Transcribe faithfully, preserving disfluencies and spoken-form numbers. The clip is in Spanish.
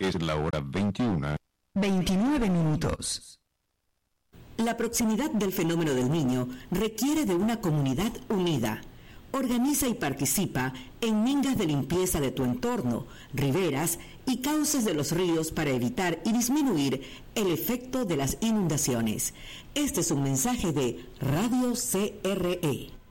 Es la hora veintiuna. veintinueve minutos. La proximidad del fenómeno del Niño requiere de una comunidad unida. Organiza y participa en mingas de limpieza de tu entorno, riberas y cauces de los ríos para evitar y disminuir el efecto de las inundaciones. Este es un mensaje de Radio C R E.